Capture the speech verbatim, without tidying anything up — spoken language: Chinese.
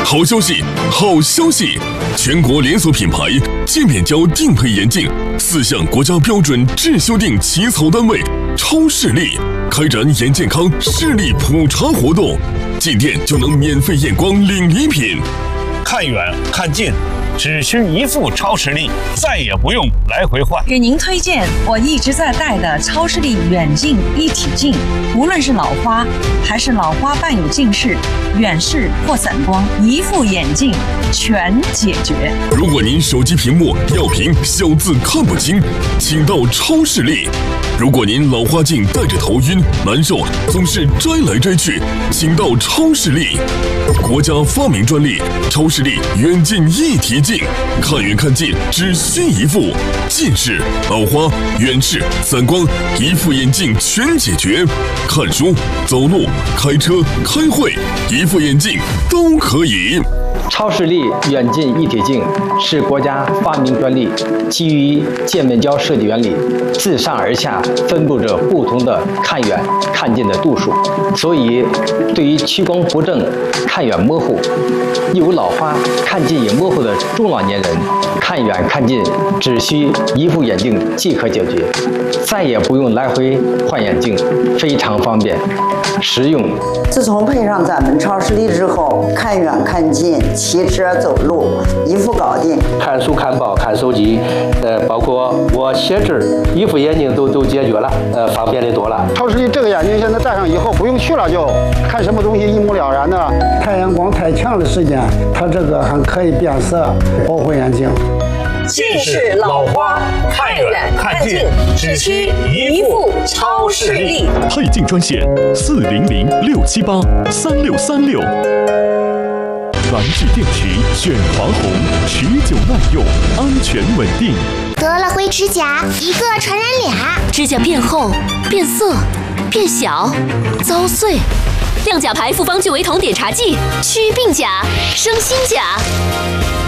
好消息，好消息！全国连锁品牌界面胶定配眼镜四项国家标准质修订起草单位超视力开展眼健康视力普查活动，进店就能免费验光领礼品。 看远看近，只需一副超视力，再也不用来回换。 给您推荐我一直在戴的超视力远近一体镜，无论是老花还是老花伴有近视、远视或散光，一副眼镜全解决。 如果您手机屏幕要屏小字看不清，请到超视力。如果您老花镜戴着头晕难受，总是摘来摘去，请到超视力。国家发明专利超视力远近一体镜，看远看近只需一副，近视、老花、远视、散光，一副眼镜全解决。看书、走路、开车、开会，一副眼镜都可以。 超视力远近一体镜是国家发明专利，基于界面胶设计原理，自上而下分布着不同的看远看近的度数，所以对于屈光不正、看远模糊、有老花、看近也模糊的中老年人，看远看近只需一副眼镜即可解决，再也不用来回换眼镜，非常方便实用。 自从配上咱们超视力之后，看远看近、骑车走路一副搞定。 看书、看报、看手机，呃，包括我写字，一副眼镜都都解决了，呃，方便的多了。 超视力这个眼镜现在戴上以后，不用去了就看什么东西一目了然的。太阳光太强的时间，它这个还可以变色，保护眼睛。 近视、老花，看远看近，只需一副超视力。 配镜专线：四零零六七八三六三六。蓝聚电池选华虹，持久耐用，安全稳定。 得了灰指甲，一个传染俩， 指甲变厚、变色、变小、遭碎。亮甲牌复方聚维酮碘茶剂，祛病甲，生新甲。